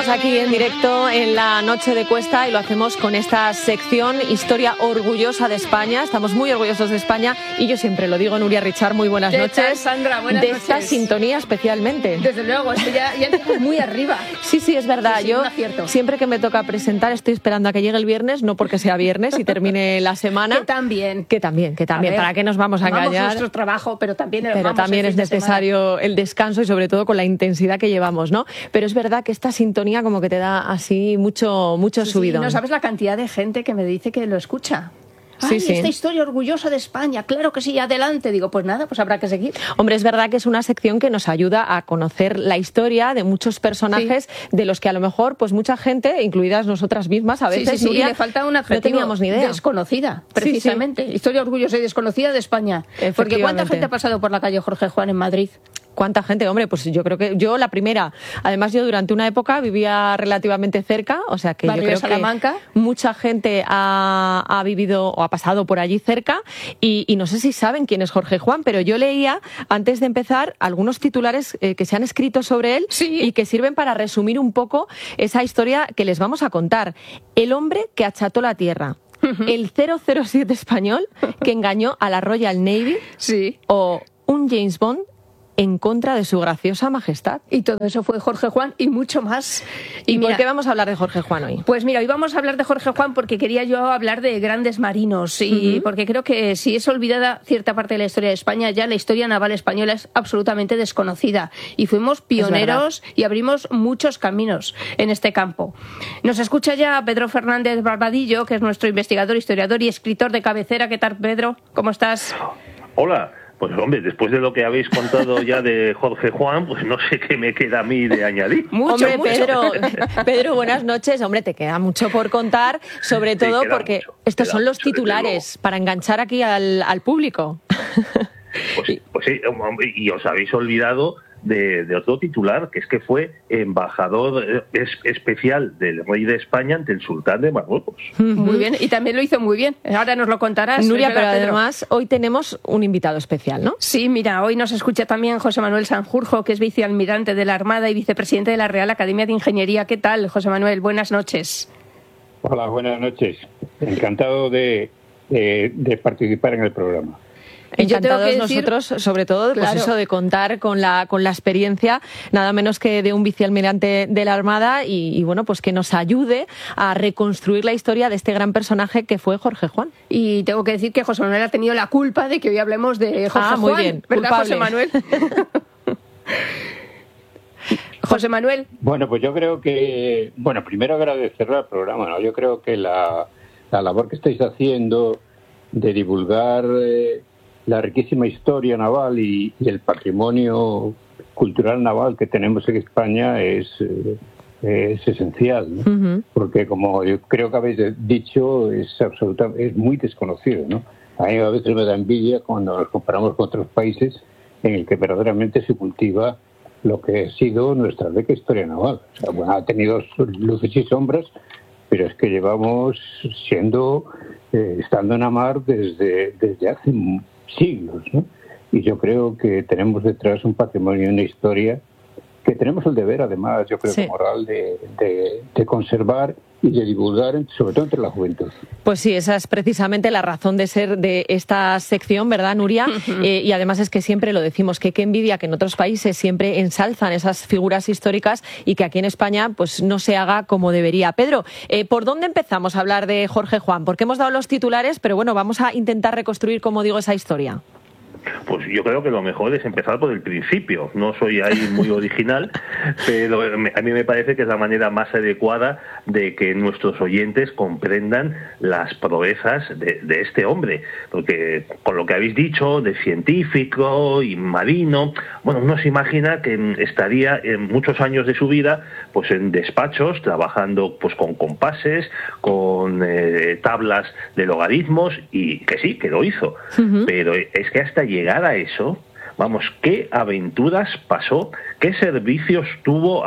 Seguimos aquí en directo en la Noche de Cuesta y lo hacemos con esta sección Historia Orgullosa de España. Estamos muy orgullosos de España y yo siempre lo digo, Nuria Richard, muy buenas noches. ¿Qué tal, Sandra? Buenas noches. De esta sintonía especialmente. Desde luego, es que ya estamos muy arriba. Sí, es verdad. Sí, yo siempre que me toca presentar estoy esperando a que llegue el viernes, no porque sea viernes y termine la semana. Que también. ¿Para qué nos vamos a engañar? Nuestro trabajo, pero también es necesario el descanso y sobre todo con la intensidad que llevamos, ¿no? Pero es verdad que esta sintonía como que te da así mucho subidón. Sí, no sabes la cantidad de gente que me dice que lo escucha. Sí. Esta historia orgullosa de España, claro que sí, adelante. Digo, pues nada, pues habrá que seguir. Hombre, es verdad que es una sección que nos ayuda a conocer la historia de muchos personajes de los que a lo mejor pues mucha gente, incluidas nosotras mismas, a veces y le falta un adjetivo, no teníamos ni idea. Desconocida, precisamente. Historia orgullosa y desconocida de España. Porque ¿cuánta gente ha pasado por la calle Jorge Juan en Madrid? ¿Cuánta gente? Hombre, pues yo creo que yo la primera. Además, yo durante una época vivía relativamente cerca, o sea que Barrio yo creo Salamanca. Que mucha gente ha vivido o ha pasado por allí cerca y no sé si saben quién es Jorge Juan, pero yo leía, antes de empezar, algunos titulares que se han escrito sobre él y que sirven para resumir un poco esa historia que les vamos a contar. El hombre que acható la tierra. El 007 español que engañó a la Royal Navy. O un James Bond en contra de su graciosa majestad. Y todo eso fue Jorge Juan y mucho más. ¿Y por qué vamos a hablar de Jorge Juan hoy? Pues mira, hoy vamos a hablar de Jorge Juan porque quería yo hablar de grandes marinos y porque creo que si es olvidada cierta parte de la historia de España, ya la historia naval española es absolutamente desconocida. Y fuimos pioneros y abrimos muchos caminos en este campo. Nos escucha ya Pedro Fernández Barbadillo, que es nuestro investigador, historiador y escritor de cabecera. ¿Qué tal, Pedro? ¿Cómo estás? Hola. Pues hombre, después de lo que habéis contado ya de Jorge Juan, pues no sé qué me queda a mí de añadir. Mucho. Pedro, buenas noches. Hombre, te queda mucho por contar, sobre todo porque estos son los titulares para enganchar aquí al público. Pues sí, y os habéis olvidado de otro titular, que es que fue embajador especial del rey de España ante el sultán de Marruecos. Muy bien, y también lo hizo muy bien. Ahora nos lo contarás. Nuria, pero además hoy tenemos un invitado especial, ¿no? Sí, mira, hoy nos escucha también José Manuel Sanjurjo, que es vicealmirante de la Armada y vicepresidente de la Real Academia de Ingeniería. ¿Qué tal, José Manuel? Buenas noches. Hola, buenas noches. Encantado de participar en el programa. Encantados nosotros, sobre todo, pues eso de contar con la experiencia, nada menos que de un vicealmirante de la Armada y bueno, pues que nos ayude a reconstruir la historia de este gran personaje que fue Jorge Juan. Y tengo que decir que José Manuel ha tenido la culpa de que hoy hablemos de Jorge Juan. Muy bien, ¿verdad, culpable. José Manuel? José Manuel. Bueno, pues yo creo que, primero agradecerle al programa, ¿no? Yo creo que la labor que estáis haciendo de divulgar la riquísima historia naval y el patrimonio cultural naval que tenemos en España es esencial, ¿no? Porque como yo creo que habéis dicho, es muy desconocido, ¿no? A mí a veces me da envidia cuando nos comparamos con otros países en el que verdaderamente se cultiva lo que ha sido nuestra rica historia naval. O sea, bueno, ha tenido luces y sombras, pero es que llevamos estando en la mar desde hace siglos, ¿no? Y yo creo que tenemos detrás un patrimonio y una historia que tenemos el deber, además, yo creo, moral de conservar y de divulgar, sobre todo entre la juventud. Pues sí, esa es precisamente la razón de ser de esta sección, ¿verdad, Nuria? Y además es que siempre lo decimos, que qué envidia que en otros países siempre ensalzan esas figuras históricas y que aquí en España pues no se haga como debería. Pedro, ¿por dónde empezamos a hablar de Jorge Juan? Porque hemos dado los titulares, pero bueno, vamos a intentar reconstruir, como digo, esa historia. Pues yo creo que lo mejor es empezar por el principio. No soy ahí muy original, pero a mí me parece que es la manera más adecuada de que nuestros oyentes comprendan las proezas de este hombre. Porque con lo que habéis dicho de científico y marino, bueno, uno se imagina que estaría en muchos años de su vida pues en despachos, trabajando pues con compases, con tablas de logaritmos, y que sí, que lo hizo. Pero es que hasta llegar a eso, vamos, qué aventuras pasó, qué servicios tuvo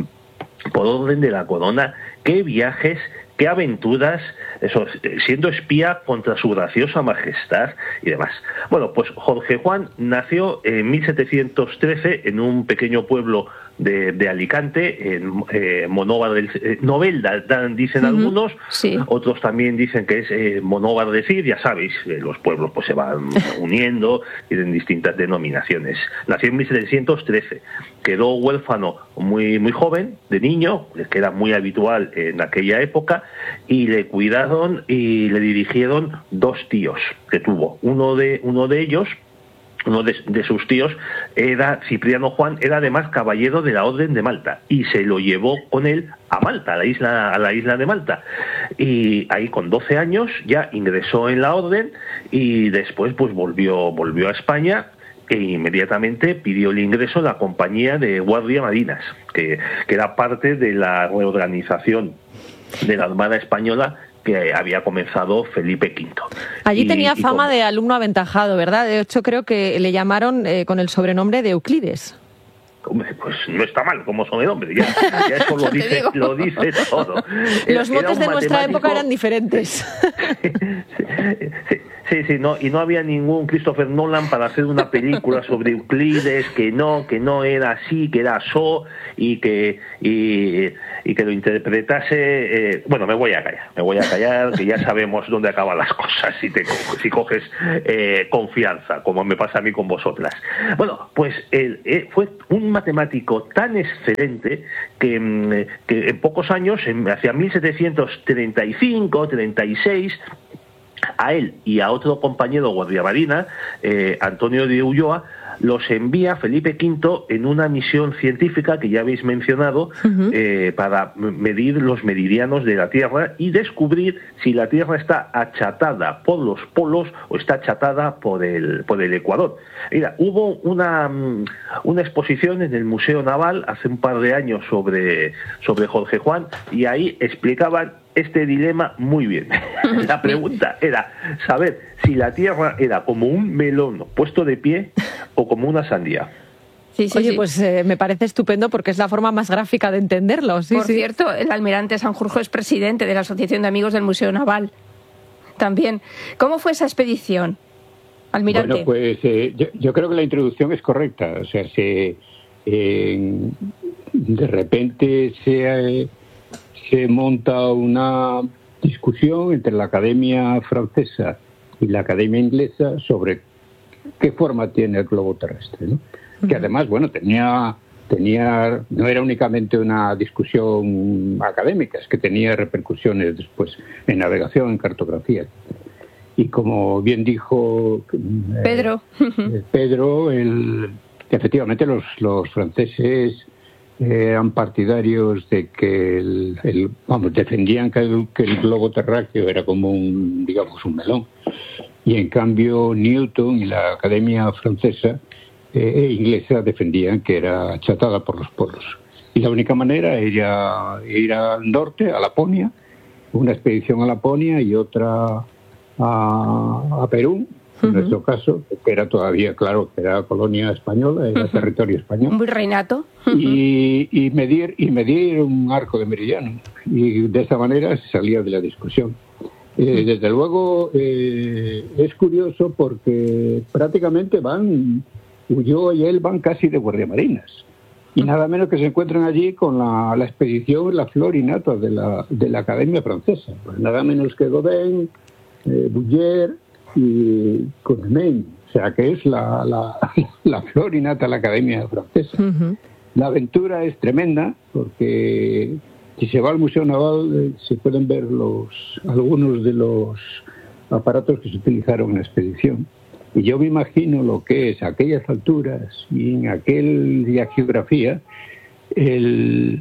por orden de la corona, qué viajes, qué aventuras, eso, siendo espía contra su graciosa majestad y demás. Bueno, pues Jorge Juan nació en 1713 en un pequeño pueblo de Alicante, Monóvar del Novelda, dicen algunos, sí. Otros también dicen que es Monóvar del Cid. Ya sabéis, los pueblos pues se van uniendo, tienen distintas denominaciones. Nació en 1713, quedó huérfano muy joven, de niño, que era muy habitual en aquella época, y le cuidaron y le dirigieron 2 tíos que tuvo. Uno de ellos, uno de sus tíos, era Cipriano Juan, era además caballero de la Orden de Malta, y se lo llevó con él a Malta, a la isla de Malta, y ahí con 12 años ya ingresó en la Orden, y después pues volvió a España, e inmediatamente pidió el ingreso en la compañía de Guardia Marinas, que era parte de la reorganización de la Armada Española que había comenzado Felipe V. Allí tenía fama de alumno aventajado, ¿verdad? De hecho, creo que le llamaron con el sobrenombre de Euclides. Hombre, pues no está mal como sobrenombre, ya eso lo dice todo. Los motes de nuestra época eran diferentes. Sí, no, y no había ningún Christopher Nolan para hacer una película sobre Euclides, que no era así, que era so, y que lo interpretase. Bueno, me voy a callar, que ya sabemos dónde acaban las cosas si coges confianza, como me pasa a mí con vosotras. Bueno, pues fue un matemático tan excelente que en pocos años, hacia 1735, 36, a él y a otro compañero guardiamarina, Antonio de Ulloa, los envía Felipe V en una misión científica que ya habéis mencionado, para medir los meridianos de la Tierra y descubrir si la Tierra está achatada por los polos o está achatada por el Ecuador. Mira, hubo una exposición en el Museo Naval hace un par de años sobre Jorge Juan, y ahí explicaban este dilema muy bien. La pregunta era saber si la Tierra era como un melón puesto de pie o como una sandía. Sí, Oye, pues me parece estupendo porque es la forma más gráfica de entenderlo. Sí, Por cierto, el almirante Sanjurjo es presidente de la Asociación de Amigos del Museo Naval. También. ¿Cómo fue esa expedición, almirante? Bueno, pues yo creo que la introducción es correcta. O sea, de repente se monta una discusión entre la Academia Francesa y la Academia Inglesa sobre qué forma tiene el globo terrestre, ¿no? Que además, bueno, tenía no era únicamente una discusión académica, es que tenía repercusiones después en navegación, en cartografía. Y como bien dijo Pedro, efectivamente los franceses eran partidarios de que defendían que el globo terráqueo era como un melón, y en cambio Newton y la Academia Francesa inglesa defendían que era achatada por los polos, y la única manera era ir al norte, a Laponia, una expedición a Laponia y otra a Perú. En nuestro caso, que era todavía, claro, que era colonia española, era territorio español. Un virreinato. Y medir un arco de meridiano. Y de esa manera se salía de la discusión. Desde luego, es curioso porque prácticamente Ulloa y él van casi de guardiamarinas. Y nada menos que se encuentran allí con la expedición, la flor y nata de la Academia Francesa. Pues nada menos que Godin, Bouyer y Cournemane, o sea que es la flor y nata de la Academia Francesa. La aventura es tremenda porque si se va al Museo Naval se pueden ver algunos de los aparatos que se utilizaron en la expedición, y yo me imagino lo que es a aquellas alturas y en aquella geografía el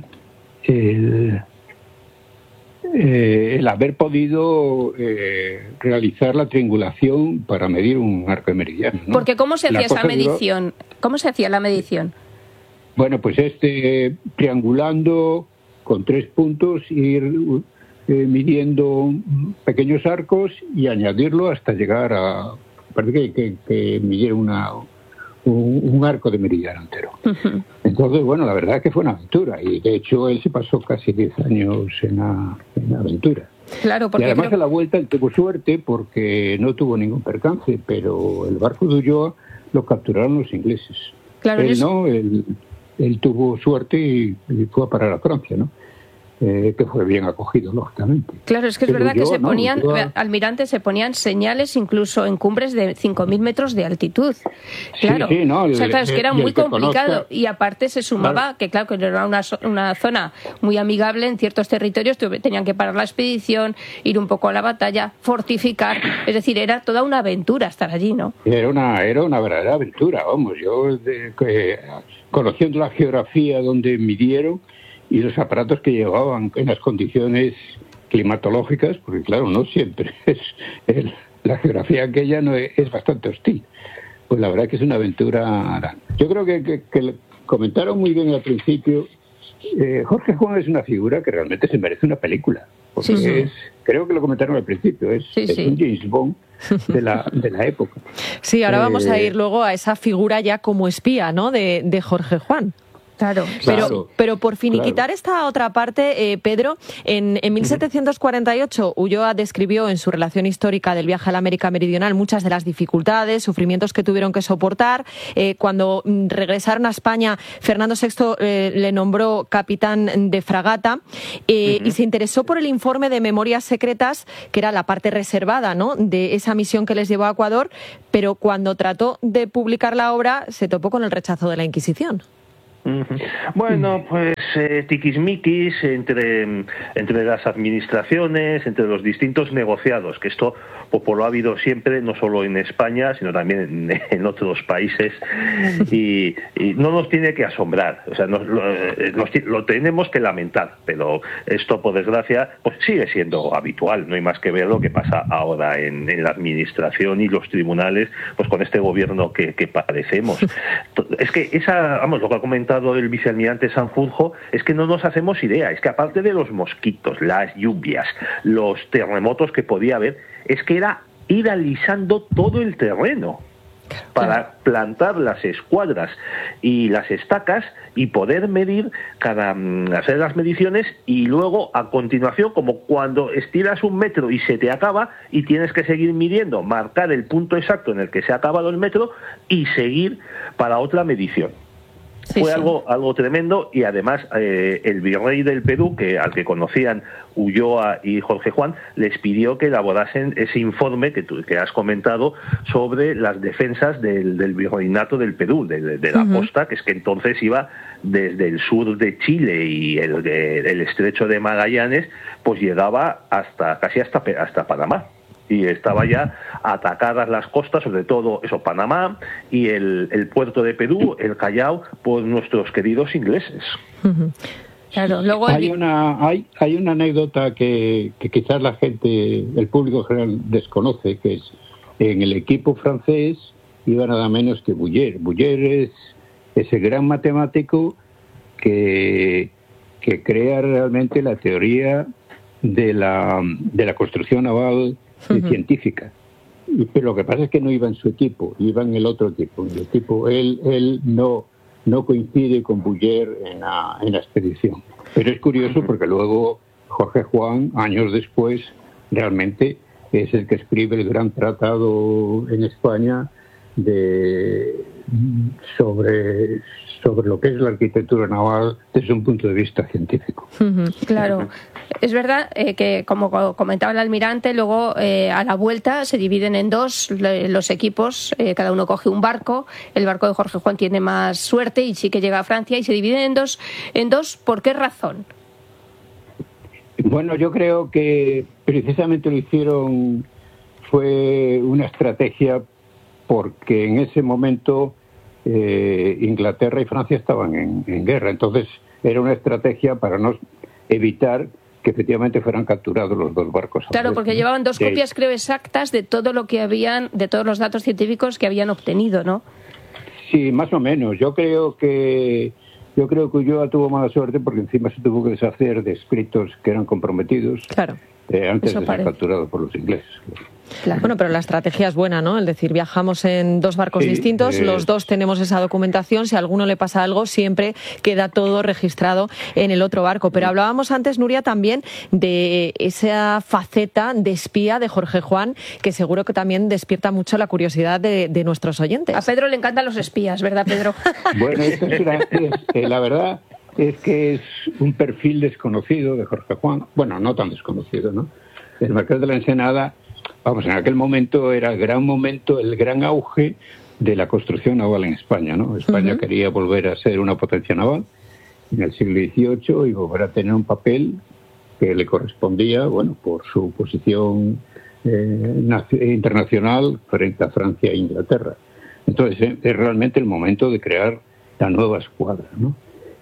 haber podido realizar la triangulación para medir un arco de meridiano, ¿no? Porque ¿cómo se hacía esa medición? ¿Cómo se hacía la medición? Bueno, pues triangulando con 3 puntos, ir midiendo pequeños arcos y añadirlo hasta llegar a parece que midiera un arco de meridiano entero. Entonces, bueno, la verdad es que fue una aventura, y de hecho él se pasó casi 10 años en la aventura. Claro, porque y además a la vuelta él tuvo suerte porque no tuvo ningún percance, pero el barco de Ulloa lo capturaron los ingleses. Claro, él no, él tuvo suerte y fue a parar a Francia, ¿no? Que fue bien acogido, lógicamente. Claro, es que es verdad que se ponían, almirante, se ponían señales incluso en cumbres de 5.000 metros de altitud. Claro, sí, no, o sea, claro, es que era muy complicado. Y aparte se sumaba que era una zona muy amigable en ciertos territorios, tenían que parar la expedición, ir un poco a la batalla, fortificar, es decir, era toda una aventura estar allí, ¿no? Era una verdadera aventura, vamos, yo conociendo la geografía donde midieron y los aparatos que llevaban en las condiciones climatológicas, porque claro, no siempre la geografía aquella no es bastante hostil. Pues la verdad que es una aventura. Yo creo que comentaron muy bien al principio. Jorge Juan es una figura que realmente se merece una película, porque creo que lo comentaron al principio, es un James Bond de la época. Sí, ahora vamos a ir luego a esa figura ya como espía, ¿no?, de Jorge Juan. Claro, pero por finiquitar esta otra parte, Pedro, en 1748 Ulloa describió en su relación histórica del viaje a la América Meridional muchas de las dificultades, sufrimientos que tuvieron que soportar. Cuando regresaron a España, Fernando VI le nombró capitán de fragata y se interesó por el informe de Memorias Secretas, que era la parte reservada, ¿no?, de esa misión que les llevó a Ecuador, pero cuando trató de publicar la obra se topó con el rechazo de la Inquisición. Bueno, pues tiquismiquis entre las administraciones, entre los distintos negociados, que esto pues lo ha habido siempre, no solo en España, sino también en otros países, y no nos tiene que asombrar, o sea, lo tenemos que lamentar, pero esto, por desgracia, pues sigue siendo habitual. No hay más que ver lo que pasa ahora en la administración y los tribunales, pues con este gobierno que padecemos. Es que lo que ha comentado el vicealmirante Sanjurjo, es que no nos hacemos idea, es que aparte de los mosquitos, las lluvias, los terremotos que podía haber, es que era ir alisando todo el terreno para plantar las escuadras y las estacas y poder medir hacer las mediciones, y luego a continuación, como cuando estiras 1 metro y se te acaba y tienes que seguir midiendo, marcar el punto exacto en el que se ha acabado el metro y seguir para otra medición. Fue algo tremendo, y además el virrey del Perú, al que conocían Ulloa y Jorge Juan, les pidió que elaborasen ese informe que has comentado sobre las defensas del virreinato del Perú, de la costa, que es que entonces iba desde el sur de Chile y el estrecho de Magallanes, pues llegaba casi hasta Panamá. Y estaba ya atacadas las costas, sobre todo Panamá y el puerto de Perú, el Callao, por nuestros queridos ingleses. Claro, luego hay una anécdota que quizás la gente, el público general, desconoce, que es en el equipo francés iba nada menos que Bouguer. Bouguer es ese gran matemático que crea realmente la teoría de la construcción naval científica. Pero lo que pasa es que no iba en su equipo, iba en el otro equipo. El equipo él no coincide con Bouguer en la expedición. Pero es curioso porque luego Jorge Juan, años después, realmente es el que escribe el gran tratado en España sobre lo que es la arquitectura naval desde un punto de vista científico. Claro. Es verdad que, como comentaba el almirante, luego a la vuelta se dividen en dos los equipos, cada uno coge un barco. El barco de Jorge Juan tiene más suerte y sí que llega a Francia, y se dividen en dos. ¿Por qué razón? Bueno, yo creo que precisamente lo hicieron, fue una estrategia, porque en ese momento Inglaterra y Francia estaban en guerra. Entonces era una estrategia para no evitar que efectivamente fueran capturados los dos barcos. Claro, porque llevaban dos copias, creo, exactas de todo lo que de todos los datos científicos que habían obtenido, ¿no? Sí, más o menos. Yo creo que Ulloa tuvo mala suerte porque encima se tuvo que deshacer de escritos que eran comprometidos. Claro. antes de ser capturado por los ingleses. Claro. Bueno, pero la estrategia es buena, ¿no? Es decir, viajamos en 2 barcos distintos, los 2 tenemos esa documentación, si a alguno le pasa algo, siempre queda todo registrado en el otro barco. Pero hablábamos antes, Nuria, también de esa faceta de espía de Jorge Juan, que seguro que también despierta mucho la curiosidad de nuestros oyentes. A Pedro le encantan los espías, ¿verdad, Pedro? Bueno, eso es la verdad es que es un perfil desconocido de Jorge Juan, bueno, no tan desconocido, ¿no? El Marqués de la Ensenada, vamos, en aquel momento era el gran auge de la construcción naval en España, ¿no? España quería volver a ser una potencia naval en el siglo XVIII y volver a tener un papel que le correspondía, bueno, por su posición internacional frente a Francia e Inglaterra. Entonces, es realmente el momento de crear la nueva escuadra, ¿no?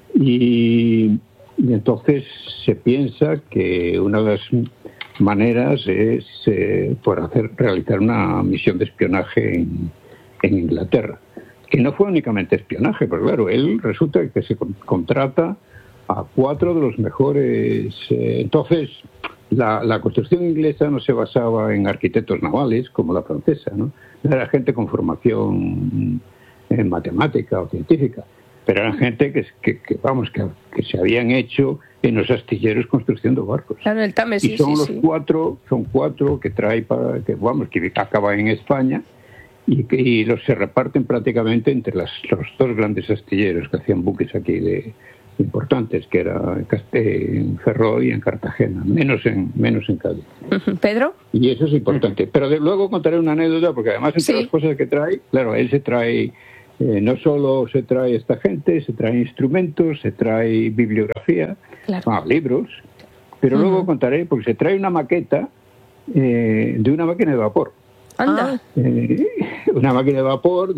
Y entonces se piensa que una de las maneras es realizar una misión de espionaje en Inglaterra, que no fue únicamente espionaje, pero claro, él resulta que se contrata a 4 de los mejores. Entonces, la construcción inglesa no se basaba en arquitectos navales como la francesa, ¿no? Era gente con formación en matemática o científica, pero eran gente que se habían hecho en los astilleros construyendo barcos. Claro, el Támesis, y son cuatro que trae que acaban en España y los se reparten prácticamente entre los 2 grandes astilleros que hacían buques aquí importantes, que era en Ferrol y en Cartagena, menos en Cádiz. ¿Pedro? Y eso es importante. Pero luego contaré una anécdota, porque además entre las cosas que trae, claro, él se trae, no solo se trae esta gente, se trae instrumentos, se trae bibliografía, libros, pero luego contaré, porque se trae una maqueta de una máquina de vapor. Anda. Una máquina de vapor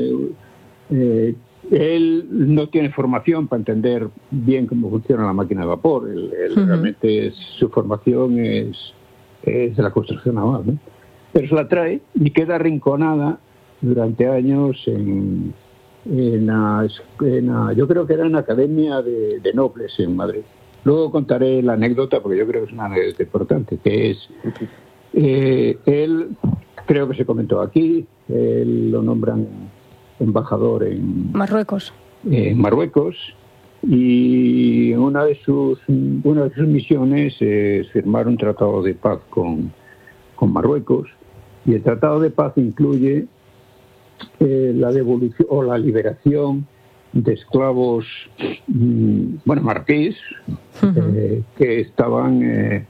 él no tiene formación para entender bien cómo funciona la máquina de vapor. Realmente su formación es de la construcción naval, ¿no? Pero se la trae y queda arrinconada durante años yo creo que era en la Academia de Nobles en Madrid. Luego contaré la anécdota, porque yo creo que es una anécdota importante, que es él, creo que se comentó aquí, él lo nombran embajador en Marruecos, y una de sus misiones es firmar un tratado de paz con Marruecos, y el tratado de paz incluye la devolución o la liberación de esclavos marroquíes que estaban en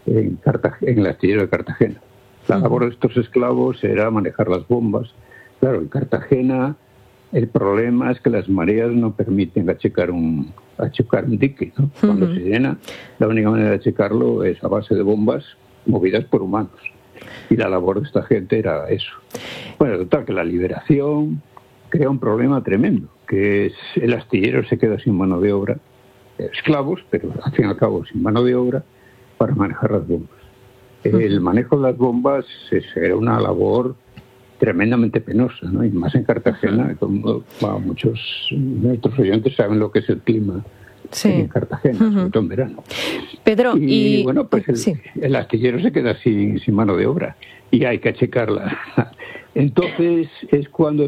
el astillero de Cartagena. La labor de estos esclavos era manejar las bombas. Claro, en Cartagena el problema es que las mareas no permiten achicar un dique, ¿no? Cuando se llena, la única manera de achicarlo es a base de bombas movidas por humanos. Y la labor de esta gente era eso. Bueno, total, que la liberación crea un problema tremendo, que es el astillero se queda sin mano de obra, esclavos, pero al fin y al cabo sin mano de obra, para manejar las bombas. El manejo de las bombas era una labor tremendamente penosa, ¿no? Y más en Cartagena, como muchos de nuestros oyentes saben lo que es el clima en Cartagena, sobre todo en verano. Pedro, y bueno, pues el astillero se queda sin mano de obra y hay que achicarla. Entonces es cuando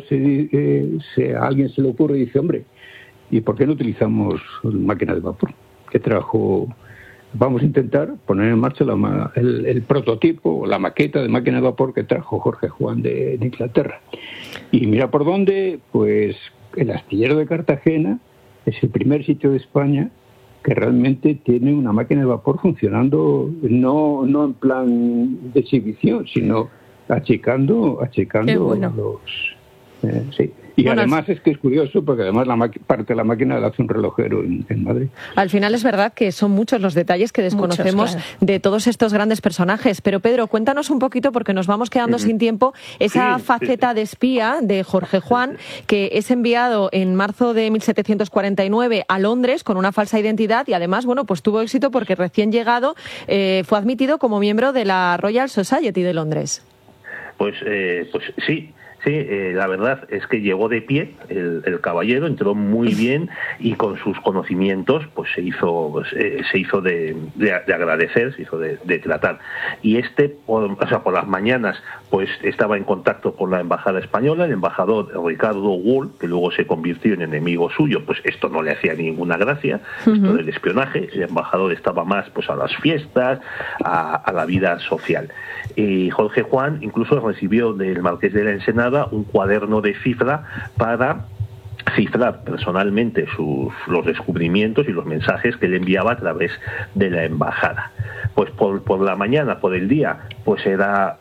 a alguien se le ocurre y dice, hombre, ¿y por qué no utilizamos máquina de vapor? Que trajo... Vamos a intentar poner en marcha el prototipo, la maqueta de máquina de vapor que trajo Jorge Juan de Inglaterra. Y mira por dónde, pues el astillero de Cartagena es el primer sitio de España que realmente tiene una máquina de vapor funcionando, no en plan de exhibición, sino achicando los... sí. Y además es que es curioso, porque además parte de la máquina la hace un relojero en Madrid. Al final es verdad que son muchos los detalles que desconocemos de todos estos grandes personajes. Pero Pedro, cuéntanos un poquito, porque nos vamos quedando sin tiempo, esa faceta de espía de Jorge Juan, que es enviado en marzo de 1749 a Londres con una falsa identidad y además, bueno, pues tuvo éxito porque recién llegado fue admitido como miembro de la Royal Society de Londres. Pues sí. Sí, la verdad es que llegó de pie el caballero, entró muy bien y con sus conocimientos pues se hizo de agradecer, se hizo de tratar. Y por las mañanas pues estaba en contacto con la embajada española, el embajador Ricardo Wohl, que luego se convirtió en enemigo suyo, pues esto no le hacía ninguna gracia, esto del espionaje. El embajador estaba más pues a las fiestas, a la vida social. Y Jorge Juan incluso recibió del Marqués de la Ensenada un cuaderno de cifra para cifrar personalmente los descubrimientos y los mensajes que le enviaba a través de la embajada. Pues por la mañana, por el día, pues era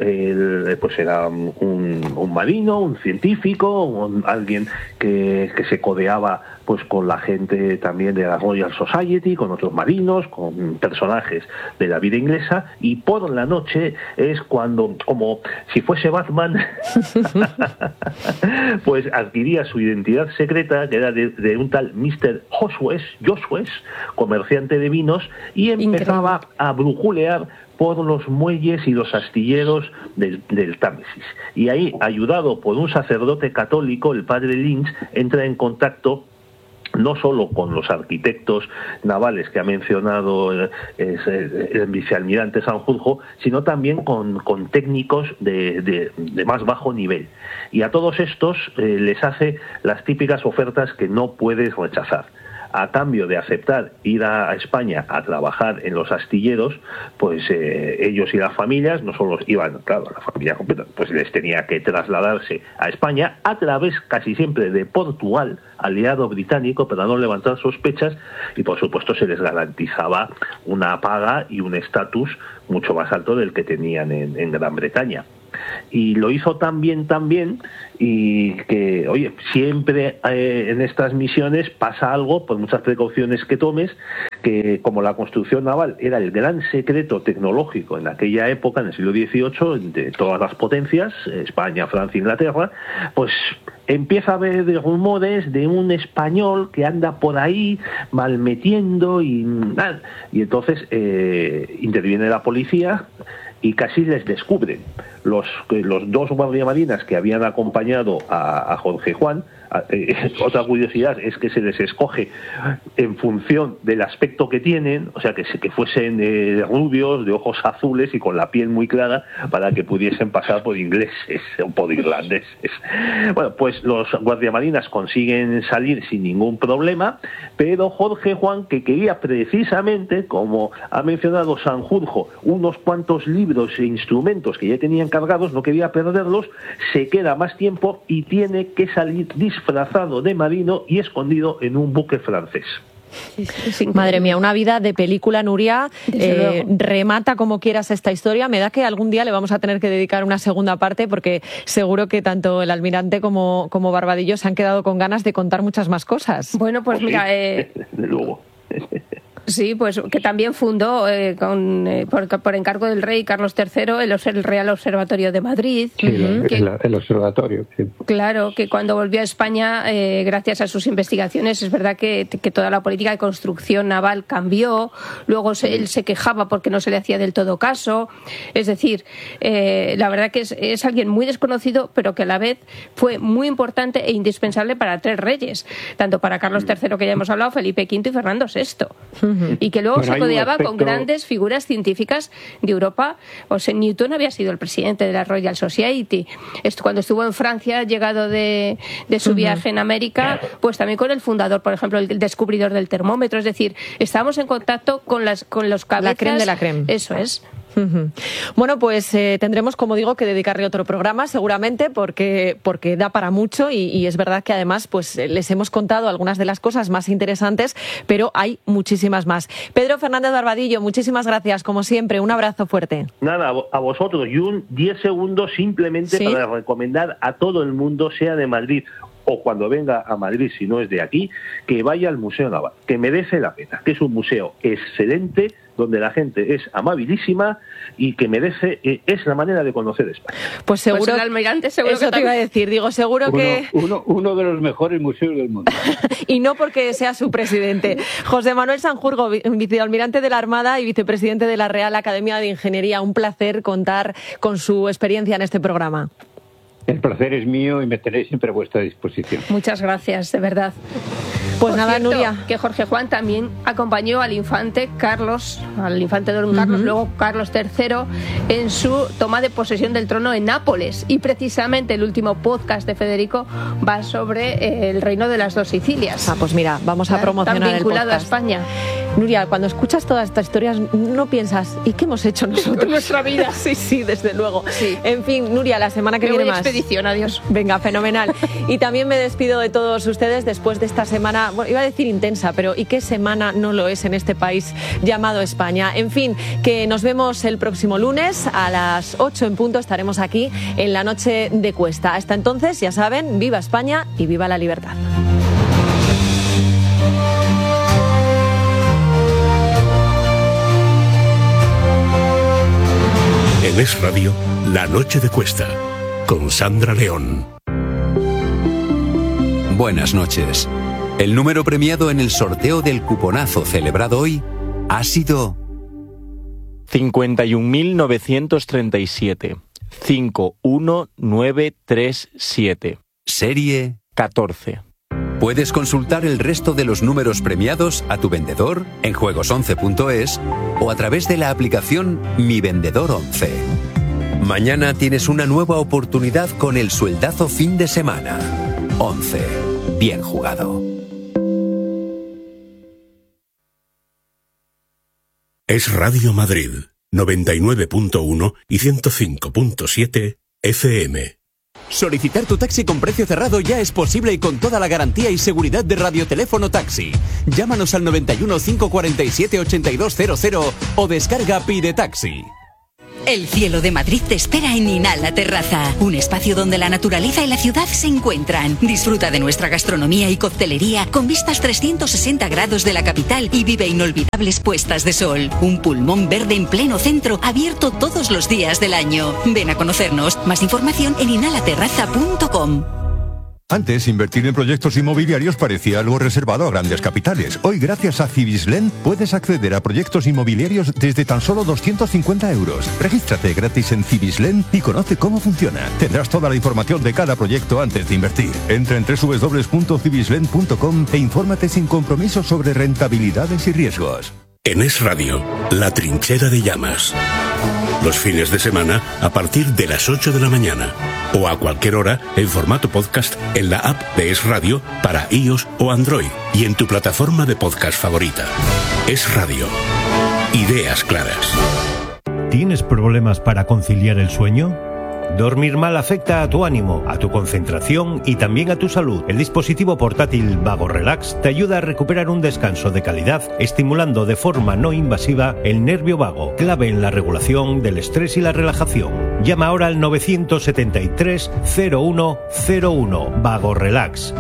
un marino, un científico, alguien que se codeaba pues con la gente también de la Royal Society, con otros marinos, con personajes de la vida inglesa, y por la noche es cuando, como si fuese Batman, pues adquiría su identidad secreta, que era de un tal Mr. Joshues, comerciante de vinos, y empezaba a brujulear por los muelles y los astilleros del Támesis. Y ahí, ayudado por un sacerdote católico, el padre Lynch, entra en contacto no solo con los arquitectos navales que ha mencionado el vicealmirante Sanjurjo, sino también con técnicos de más bajo nivel. Y a todos estos les hace las típicas ofertas que no puedes rechazar. A cambio de aceptar ir a España a trabajar en los astilleros, pues ellos y las familias no solo iban, claro, la familia completa, pues les tenía que trasladarse a España a través casi siempre de Portugal, aliado británico, para no levantar sospechas, y por supuesto se les garantizaba una paga y un estatus mucho más alto del que tenían en Gran Bretaña. Y lo hizo tan bien, y que, oye, siempre en estas misiones pasa algo, por muchas precauciones que tomes, que como la construcción naval era el gran secreto tecnológico en aquella época, en el siglo XVIII, de todas las potencias, España, Francia, Inglaterra, pues empieza a haber rumores de un español que anda por ahí malmetiendo y entonces interviene la policía y casi les descubren. Los dos guardiamarinas que habían acompañado a Jorge Juan, otra curiosidad es que se les escoge en función del aspecto que tienen, o sea, que fuesen rubios, de ojos azules y con la piel muy clara, para que pudiesen pasar por ingleses o por irlandeses. Bueno, pues los guardiamarinas consiguen salir sin ningún problema, pero Jorge Juan, que quería precisamente, como ha mencionado Sanjurjo, unos cuantos libros e instrumentos que ya tenían cargados, no quería perderlos, se queda más tiempo y tiene que salir disfrazado de marino y escondido en un buque francés. Madre mía, una vida de película, Nuria. Remata como quieras esta historia. Me da que algún día le vamos a tener que dedicar una segunda parte, porque seguro que tanto el almirante como Barbadillo se han quedado con ganas de contar muchas más cosas. Bueno, pues mira, de luego. Sí, pues que también fundó por encargo del rey Carlos III el Real Observatorio de Madrid. Sí, el observatorio. Sí. Claro, que cuando volvió a España, gracias a sus investigaciones, es verdad que toda la política de construcción naval cambió. Luego él se quejaba porque no se le hacía del todo caso. Es decir, la verdad que es alguien muy desconocido, pero que a la vez fue muy importante e indispensable para tres reyes, tanto para Carlos III, que ya hemos hablado, Felipe V y Fernando VI. Y que luego se codeaba con grandes figuras científicas de Europa. O sea, Newton había sido el presidente de la Royal Society. Cuando estuvo en Francia, llegado de su viaje en América, pues también con el fundador, por ejemplo, el descubridor del termómetro. Es decir, estábamos en contacto con los cabezas. La creme de la creme. Eso es. Bueno, pues tendremos, como digo, que dedicarle otro programa seguramente, porque da para mucho, y es verdad que además pues les hemos contado algunas de las cosas más interesantes, pero hay muchísimas más. Pedro Fernández Barbadillo, muchísimas gracias, como siempre, un abrazo fuerte. Nada, a vosotros, y 10 segundos simplemente para recomendar a todo el mundo, sea de Madrid o cuando venga a Madrid, si no es de aquí, que vaya al Museo Naval, que merece la pena, que es un museo excelente, donde la gente es amabilísima y que merece, es la manera de conocer España. Pues seguro, pues el almirante seguro eso que te iba a decir, digo, seguro que... Uno de los mejores museos del mundo. Y no porque sea su presidente. José Manuel Sanjurjo, vicealmirante de la Armada y vicepresidente de la Real Academia de Ingeniería, un placer contar con su experiencia en este programa. El placer es mío y me tenéis siempre a vuestra disposición. Muchas gracias, de verdad. Pues Por nada, cierto, Nuria. Que Jorge Juan también acompañó al infante Carlos, al infante Don Carlos, luego Carlos III, en su toma de posesión del trono en Nápoles. Y precisamente el último podcast de Federico va sobre el reino de las dos Sicilias. Ah, pues mira, vamos a promocionar Tan vinculado el podcast. a España. Nuria, cuando escuchas todas estas historias, no piensas, ¿y qué hemos hecho nosotros en nuestra vida? Sí, desde luego. Sí. En fin, Nuria, la semana que Me viene voy de más. expedición, adiós. Venga, fenomenal. Y también me despido de todos ustedes después de esta semana, bueno, iba a decir intensa, pero ¿y qué semana no lo es en este país llamado España? En fin, que nos vemos el próximo lunes a las 8 en punto, estaremos aquí en la noche de Cuesta. Hasta entonces, ya saben, viva España y viva la libertad. En Es Radio, La Noche de Cuesta, con Sandra León. Buenas noches. El número premiado en el sorteo del cuponazo celebrado hoy ha sido 51.937. 51937. Serie 14. Puedes consultar el resto de los números premiados a tu vendedor en juegos11.es o a través de la aplicación Mi Vendedor 11. Mañana tienes una nueva oportunidad con el sueldazo fin de semana. 11. Bien jugado. Es Radio Madrid, 99.1 y 105.7 FM. Solicitar tu taxi con precio cerrado ya es posible y con toda la garantía y seguridad de Radioteléfono Taxi. Llámanos al 91 547 8200 o descarga Pide Taxi. El cielo de Madrid te espera en Inhala Terraza, un espacio donde la naturaleza y la ciudad se encuentran. Disfruta de nuestra gastronomía y coctelería con vistas 360 grados de la capital y vive inolvidables puestas de sol. Un pulmón verde en pleno centro, abierto todos los días del año. Ven a conocernos. Más información en inhalaterraza.com. Antes, invertir en proyectos inmobiliarios parecía algo reservado a grandes capitales. Hoy, gracias a Cibislen, puedes acceder a proyectos inmobiliarios desde tan solo 250 euros. Regístrate gratis en Cibislen y conoce cómo funciona. Tendrás toda la información de cada proyecto antes de invertir. Entra en www.cibislen.com e infórmate sin compromiso sobre rentabilidades y riesgos. En Es Radio, La Trinchera de Llamas. Los fines de semana a partir de las 8 de la mañana o a cualquier hora en formato podcast en la app de Es Radio para iOS o Android y en tu plataforma de podcast favorita. Es Radio. Ideas claras. ¿Tienes problemas para conciliar el sueño? Dormir mal afecta a tu ánimo, a tu concentración y también a tu salud. El dispositivo portátil Vago Relax te ayuda a recuperar un descanso de calidad, estimulando de forma no invasiva el nervio vago, clave en la regulación del estrés y la relajación. Llama ahora al 973 0101. Vago Relax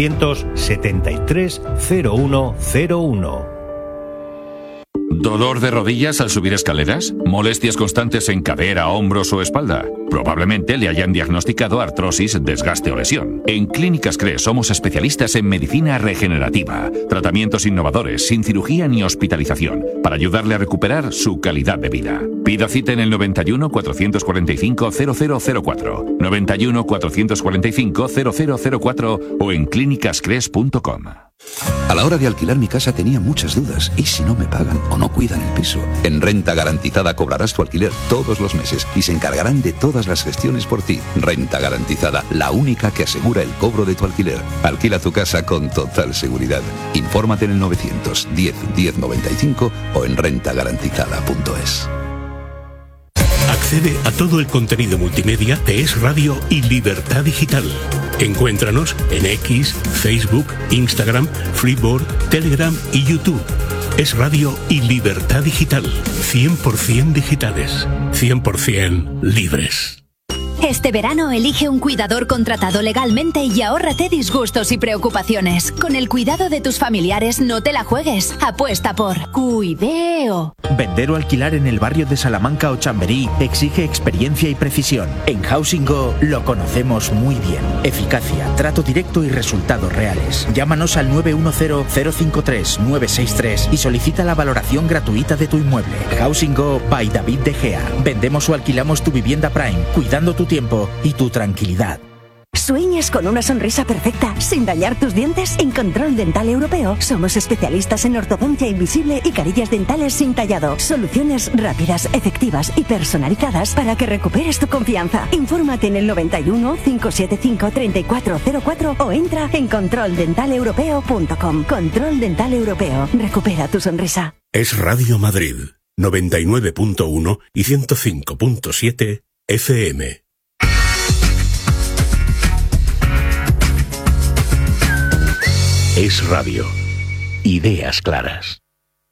973 0101. ¿Dolor de rodillas al subir escaleras? ¿Molestias constantes en cadera, hombros o espalda? Probablemente le hayan diagnosticado artrosis, desgaste o lesión. En Clínicas CRES somos especialistas en medicina regenerativa, tratamientos innovadores, sin cirugía ni hospitalización, para ayudarle a recuperar su calidad de vida. Pida cita en el 91 445 0004, 91 445 0004 o en clínicascres.com. A la hora de alquilar mi casa tenía muchas dudas. ¿Y si no me pagan o no cuidan el piso? En Renta Garantizada cobrarás tu alquiler todos los meses y se encargarán de todas las gestiones por ti. Renta Garantizada, la única que asegura el cobro de tu alquiler. Alquila tu casa con total seguridad. Infórmate en el 910 1095 o en rentagarantizada.es. Accede a todo el contenido multimedia de Es Radio y Libertad Digital. Encuéntranos en X, Facebook, Instagram, Freeboard, Telegram y YouTube. Es Radio y Libertad Digital. 100% digitales. 100% libres. Este verano elige un cuidador contratado legalmente y ahórrate disgustos y preocupaciones. Con el cuidado de tus familiares no te la juegues. Apuesta por Cuideo. Vender o alquilar en el barrio de Salamanca o Chamberí exige experiencia y precisión. En Housing Go lo conocemos muy bien. Eficacia, trato directo y resultados reales. Llámanos al 910-053-963 y solicita la valoración gratuita de tu inmueble. Housing Go by David De Gea. Vendemos o alquilamos tu vivienda Prime, cuidando tu tiempo y tu tranquilidad. ¿Sueñas con una sonrisa perfecta sin dañar tus dientes? En Control Dental Europeo somos especialistas en ortodoncia invisible y carillas dentales sin tallado. Soluciones rápidas, efectivas y personalizadas para que recuperes tu confianza. Infórmate en el 91 575 3404 o entra en controldentaleuropeo.com. Control Dental Europeo. Recupera tu sonrisa. Es Radio Madrid, 99.1 y 105.7 FM. Es Radio. Ideas claras.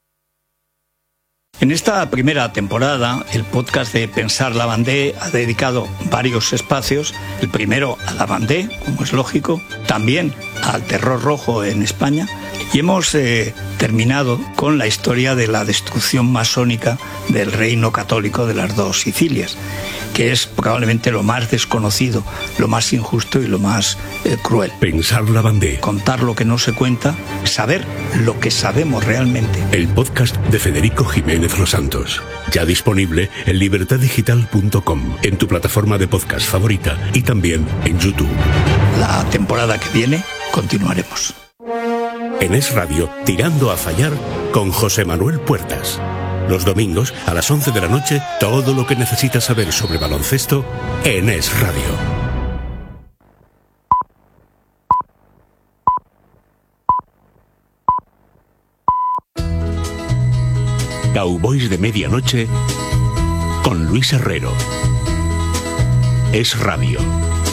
En esta primera temporada, el podcast de Pensar Lavandé ha dedicado varios espacios. El primero a Lavandé, como es lógico, también al terror rojo en España. Y hemos terminado con la historia de la destrucción masónica del reino católico de las dos Sicilias, que es probablemente lo más desconocido, lo más injusto y lo más cruel. Pensar Lavandé. Contar lo que no se cuenta, saber lo que sabemos realmente. El podcast de Federico Jiménez Los Santos. Ya disponible en libertaddigital.com, en tu plataforma de podcast favorita y también en YouTube. La temporada que viene continuaremos. En Es Radio, Tirando a Fallar, con José Manuel Puertas. Los domingos, a las 11 de la noche, todo lo que necesitas saber sobre baloncesto en Es Radio. Cowboys de Medianoche con Luis Herrero. Es Radio.